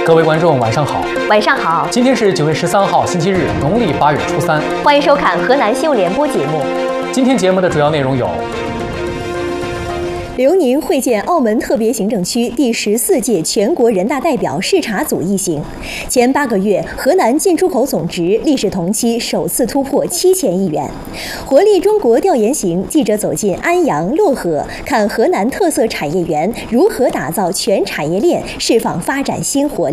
各位观众，晚上好。 晚上好。 今天是9月13号，星期日，农历8月初3。 欢迎收看河南新闻联播节目。 今天节目的主要内容有： 刘宁会见澳门特别行政区第14届全国人大代表视察组一行。前8个月，河南进出口总值历史同期首次突破7000亿元。活力中国调研行记者走进安阳、漯河，看河南特色产业园如何打造全产业链，释放发展新活力。